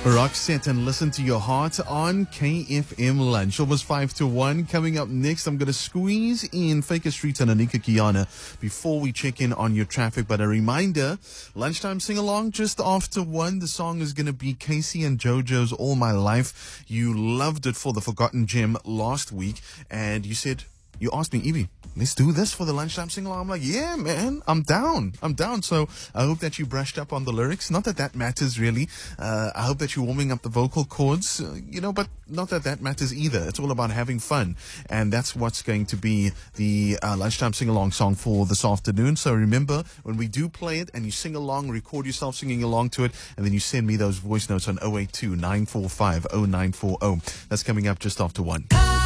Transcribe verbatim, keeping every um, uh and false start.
Roxette and Listen to Your Heart on K F M Lunch. Almost five to one. Coming up next, I'm going to squeeze in Faker Street and Anika Kiana before we check in on your traffic. But a reminder, lunchtime sing-along just after one. The song is going to be Casey and JoJo's All My Life. You loved it for the Forgotten Gem last week, and you said, you asked me, Evie, let's do this for the lunchtime sing-along. I'm like, yeah, man, I'm down. I'm down. So I hope that you brushed up on the lyrics. Not that that matters, really. Uh, I hope that you're warming up the vocal cords, uh, you know, but not that that matters either. It's all about having fun. And that's what's going to be the uh, lunchtime sing-along song for this afternoon. So remember, when we do play it and you sing along, record yourself singing along to it, and then you send me those voice notes on oh eight two, nine four five, oh nine four oh. That's coming up just after one.